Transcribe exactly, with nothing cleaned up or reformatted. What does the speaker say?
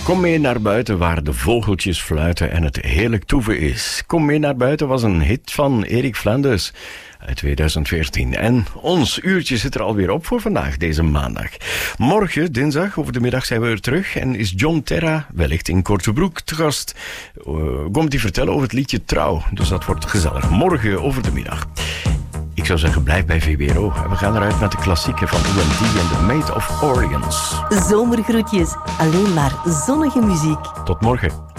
Kom mee naar buiten waar de vogeltjes fluiten en het heerlijk toeven is. Kom mee naar buiten was een hit van Eric Flanders uit tweeduizend veertien. En ons uurtje zit er alweer op voor vandaag, deze maandag. Morgen, dinsdag, over de middag zijn we weer terug en is John Terra, wellicht in Kortebroek, te gast. Uh, komt hij vertellen over het liedje Trouw. Dus dat wordt gezellig. Morgen over de middag. Ik zou zeggen, blijf bij V B R O. En we gaan eruit met de klassieken van U M D en The Maid of Orleans. Zomergroetjes, alleen maar zonnige muziek. Tot morgen.